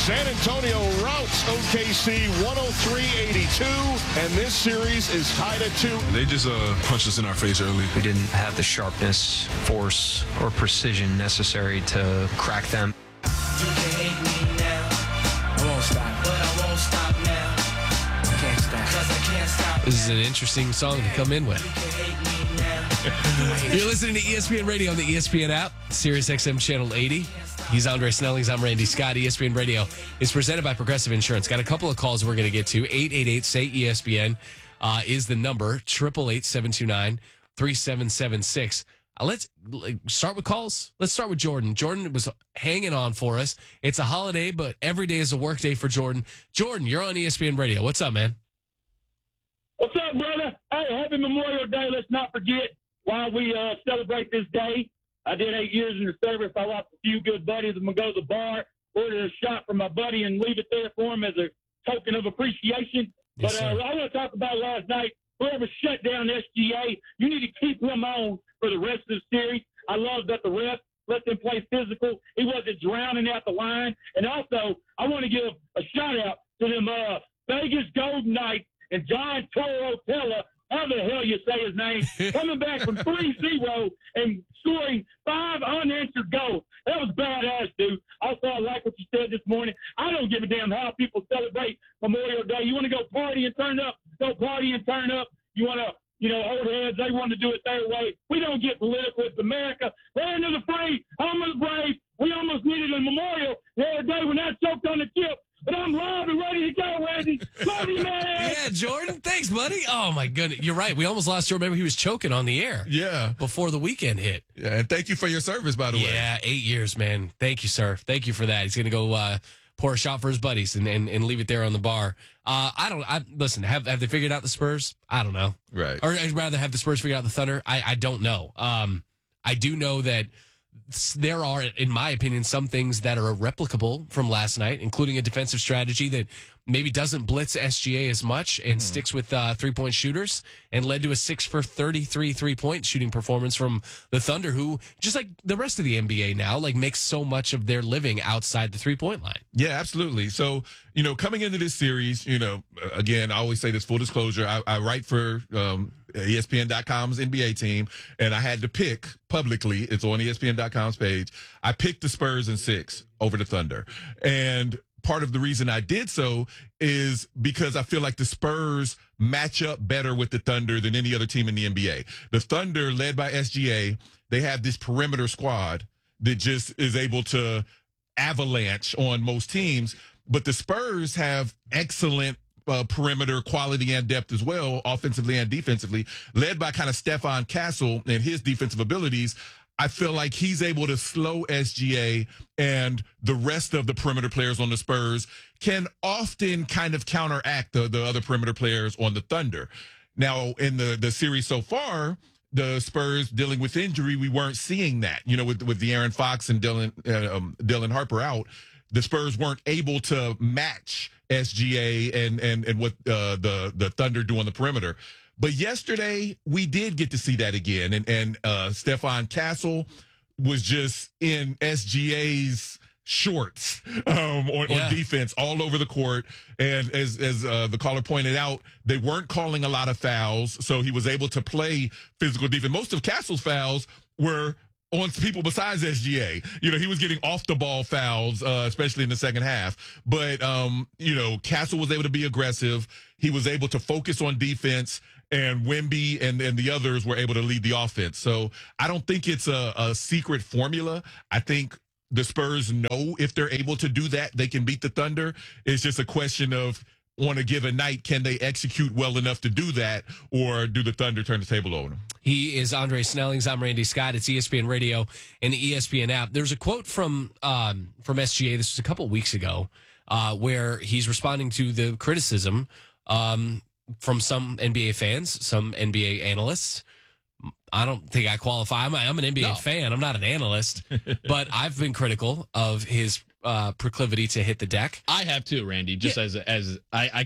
San Antonio routs OKC 103-82, and this series is tied at 2. They just punched us in our face early. We didn't have the sharpness, force, or precision necessary to crack them. You can hate me now. I won't stop, but I won't stop now. I can't stop, 'cause I can't stop. This is an interesting song to come in with. You can hate me now. You're listening to ESPN Radio on the ESPN app, Sirius XM Channel 80. He's Andre Snellings. I'm Randy Scott. ESPN Radio is presented by Progressive Insurance. Got a couple of calls we're going to get to. 888-SAY-ESPN is the number. 888-729-3776. Let's start with calls. Let's start with Jordan. Jordan was hanging on for us. It's a holiday, but every day is a work day for Jordan. Jordan, you're on ESPN Radio. What's up, man? What's up, brother? Hey, happy Memorial Day. Let's not forget why we celebrate this day. I did 8 years in the service. I lost a few good buddies. I'm going to go to the bar, order a shot for my buddy, and leave it there for him as a token of appreciation. Yes, but I want to talk about last night. Whoever shut down SGA, you need to keep him on for the rest of the series. I love that the ref let them play physical. He wasn't drowning out the line. And also, I want to give a shout-out to them Vegas Golden Knights and John Toro Pella, how the hell you say his name, coming back from 3-0 and scoring 5 unanswered goals. That was badass, dude. Also, I like what you said this morning. I don't give a damn how people celebrate Memorial Day. You want to go party and turn up? Go party and turn up. You want to, old heads, they want to do it their way. We don't get political. It's America. Land of the free, home of the brave. We almost needed a memorial the other day when I choked on the chip. But I'm live and ready to go, Randy. Love you, man. Yeah, Jordan. Thanks, buddy. Oh, my goodness. You're right. We almost lost Jordan. Remember, he was choking on the air. Yeah. Before the weekend hit. Yeah, and thank you for your service, by the way. Yeah, 8 years, man. Thank you, sir. Thank you for that. He's going to go pour a shot for his buddies and leave it there on the bar. Listen, have they figured out the Spurs? I don't know. Right. Or I'd rather have the Spurs figure out the Thunder. I don't know. I do know that there are, in my opinion, some things that are replicable from last night, including a defensive strategy that maybe doesn't blitz SGA as much and sticks with three-point shooters, and led to a 6 for 33 three-point shooting performance from the Thunder, who, just like the rest of the NBA now, makes so much of their living outside the three-point line. Yeah, absolutely. So, coming into this series, again, I always say this, full disclosure, I write for ESPN.com's NBA team, and I had to pick publicly, it's on ESPN.com's page, I picked the Spurs in 6 over the Thunder. And part of the reason I did so is because I feel like the Spurs match up better with the Thunder than any other team in the NBA. The Thunder, led by SGA, they have this perimeter squad that just is able to avalanche on most teams. But the Spurs have excellent perimeter quality and depth as well, offensively and defensively, led by kind of Stephon Castle and his defensive abilities. I feel like he's able to slow SGA, and the rest of the perimeter players on the Spurs can often kind of counteract the other perimeter players on the Thunder. Now, in the series so far, the Spurs dealing with injury, we weren't seeing that. With De'Aaron Fox and Dylan Harper out, the Spurs weren't able to match SGA and what the Thunder do on the perimeter. But yesterday, we did get to see that again. And Stephon Castle was just in SGA's shorts on defense all over the court. And as the caller pointed out, they weren't calling a lot of fouls, so he was able to play physical defense. Most of Castle's fouls were on people besides SGA. He was getting off the ball fouls, especially in the second half. But, Castle was able to be aggressive. He was able to focus on defense, and Wemby and the others were able to lead the offense. So I don't think it's a secret formula. I think the Spurs know if they're able to do that, they can beat the Thunder. It's just a question of, on a given night, can they execute well enough to do that, or do the Thunder turn the table over them? He is Andre Snellings. I'm Randy Scott. It's ESPN Radio and the ESPN app. There's a quote from SGA. This was a couple weeks ago, where he's responding to the criticism from some NBA fans, some NBA analysts. I don't think I qualify. I'm an NBA fan. I'm not an analyst, but I've been critical of his proclivity to hit the deck. I have too, Randy. Just as I